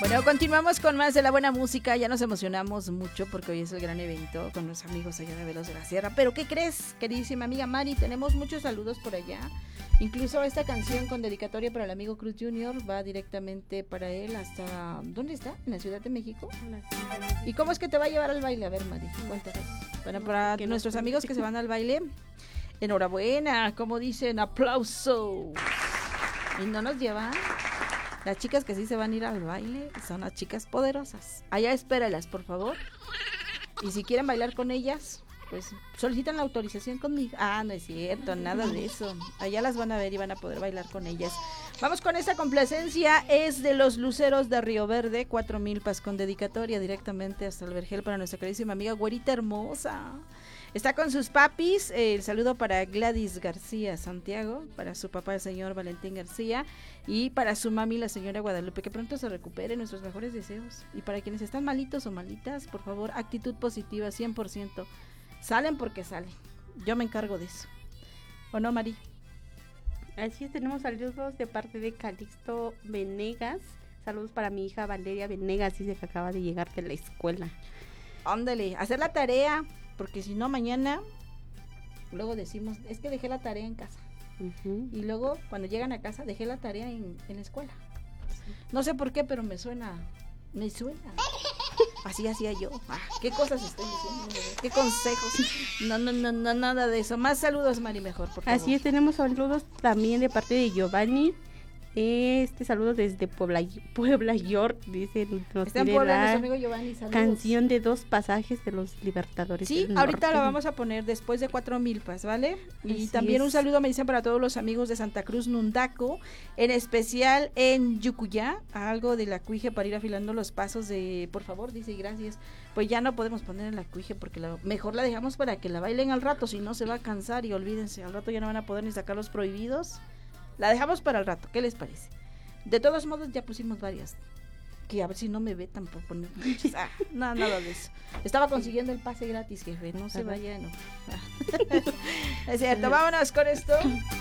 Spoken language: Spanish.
Bueno, continuamos con más de la buena música. Ya nos emocionamos mucho porque hoy es el gran evento con los amigos allá de Velos de la Sierra. Pero ¿qué crees, queridísima amiga Mari? Tenemos muchos saludos por allá. Incluso esta canción con dedicatoria para el amigo Cruz Junior va directamente para él hasta... ¿Dónde está? ¿En la Ciudad de México? ¿Y cómo es que te va a llevar al baile? A ver, Mari, cuéntanos. Bueno, para nuestros amigos que se van al baile, enhorabuena, como dicen, aplausos. ¿Y no nos llevan? Las chicas que sí se van a ir al baile son las chicas poderosas. Allá espéralas, por favor. Y si quieren bailar con ellas, pues solicitan la autorización conmigo. Ah, no es cierto, nada de eso. Allá las van a ver y van a poder bailar con ellas. Vamos con esta complacencia. Es de los Luceros de Río Verde, 4 milpas con dedicatoria directamente hasta el Vergel para nuestra queridísima amiga Güerita Hermosa. Está con sus papis, el saludo para Gladys García Santiago, para su papá el señor Valentín García y para su mami la señora Guadalupe, que pronto se recupere, nuestros mejores deseos. Y para quienes están malitos o malitas, por favor, actitud positiva 100%. Salen porque salen. Yo me encargo de eso. ¿O no, Mari? Así es, tenemos saludos de parte de Calixto Venegas. Saludos para mi hija Valeria Venegas, dice que acaba de llegar de la escuela. Ándale, hacer la tarea. Porque si no, mañana luego decimos, es que dejé la tarea en casa. Uh-huh. Y luego, cuando llegan a casa, dejé la tarea en la escuela. Sí. No sé por qué, pero me suena. Así hacía yo. ¿Qué cosas estoy diciendo? ¿Qué consejos? No, nada de eso. Más saludos, Mari, mejor, por favor. Así es, tenemos saludos también de parte de Giovanni. Saludo desde Puebla York, dice. Está en Puebla nuestro amigo Giovanni, saludos. Canción de 2 pasajes de los Libertadores. Sí, ahorita la vamos a poner después de 4 milpas, ¿vale? Y así también es. Un saludo me dicen para todos los amigos de Santa Cruz Nundaco, en especial en Yucuyá, algo de la cuije para ir afilando los pasos de, por favor, dice, gracias. Pues ya no podemos poner en la cuije porque mejor la dejamos para que la bailen al rato, si no se va a cansar y olvídense, al rato ya no van a poder ni sacar los prohibidos. La dejamos para el rato, ¿qué les parece? De todos modos ya pusimos varias, que a ver si no me vetan por poner muchas. Nada de eso. Estaba consiguiendo el pase gratis, jefe, no se vaya, no. Es cierto, vámonos con esto.